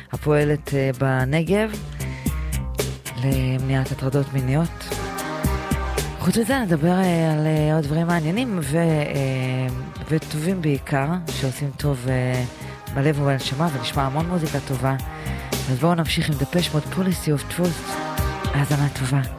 הפועלת בנגב למניעת הטרדות מיניות. חוץ מזה נדבר על עוד דברים מעניינים וטובים בעיקר, שעושים טוב בלב ובנשמה, ונשמע המון מוזיקה טובה. אז בואו נמשיך עם דפש מוד Policy of Truth. האזנה טובה.